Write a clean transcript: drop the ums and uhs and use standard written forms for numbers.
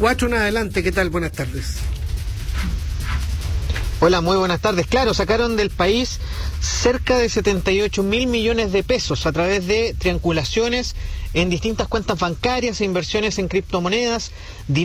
4 en adelante. ¿Qué tal? Buenas tardes. Hola, muy buenas tardes. Claro, sacaron del país cerca de 78.000 millones de pesos a través de triangulaciones en distintas cuentas bancarias e inversiones en criptomonedas,